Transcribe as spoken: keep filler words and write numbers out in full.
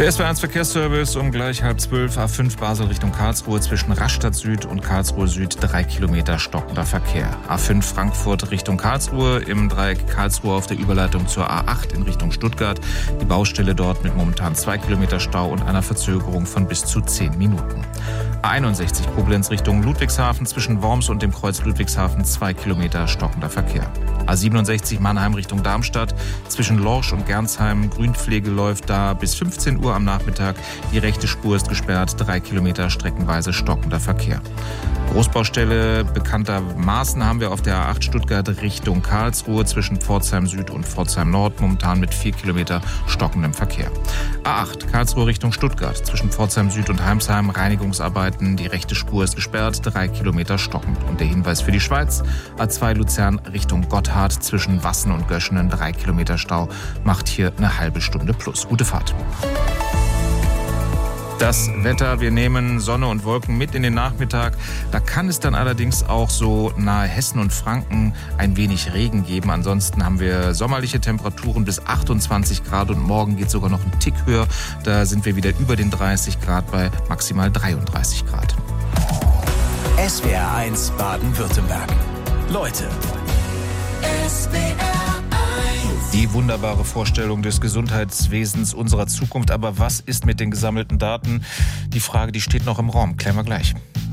Der S W R eins Verkehrsservice um gleich halb zwölf, A fünf Basel Richtung Karlsruhe zwischen Rastatt Süd und Karlsruhe Süd drei Kilometer stockender Verkehr. A fünf Frankfurt Richtung Karlsruhe im Dreieck Karlsruhe auf der Überleitung zur A acht in Richtung Stuttgart. Die Baustelle dort mit momentan zwei Kilometer Stau und einer Verzögerung von bis zu zehn Minuten. A einundsechzig Koblenz Richtung Ludwigshafen zwischen Worms und dem Kreuz Ludwigshafen zwei Kilometer stockender Verkehr. A siebenundsechzig Mannheim Richtung Darmstadt zwischen Lorsch und Gernsheim. Grünpflege läuft da bis fünfzehn Uhr am Nachmittag. Die rechte Spur ist gesperrt, drei Kilometer streckenweise stockender Verkehr. Großbaustelle bekanntermaßen haben wir auf der A acht Stuttgart Richtung Karlsruhe zwischen Pforzheim Süd und Pforzheim Nord momentan mit vier Kilometer stockendem Verkehr. A acht Karlsruhe Richtung Stuttgart zwischen Pforzheim Süd und Heimsheim Reinigungsarbeiten. Die rechte Spur ist gesperrt, drei Kilometer stockend. Und der Hinweis für die Schweiz: A zwei Luzern Richtung Gotthard zwischen Wassen und Göschenen drei Kilometer Stau macht hier eine halbe Stunde plus. Gute Fahrt. Das Wetter, wir nehmen Sonne und Wolken mit in den Nachmittag. Da kann es dann allerdings auch so nahe Hessen und Franken ein wenig Regen geben. Ansonsten haben wir sommerliche Temperaturen bis achtundzwanzig Grad und morgen geht sogar noch ein Tick höher. Da sind wir wieder über den dreißig Grad bei maximal dreiunddreißig Grad. S W R eins Baden-Württemberg. Leute. S W R Die wunderbare Vorstellung des Gesundheitswesens unserer Zukunft. Aber was ist mit den gesammelten Daten? Die Frage, die steht noch im Raum. Klären wir gleich.